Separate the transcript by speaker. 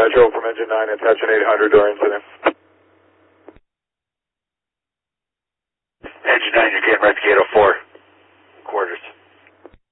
Speaker 1: Metro from Engine 9, attention 800 door incident.
Speaker 2: Engine 9, you're getting right to gate 04.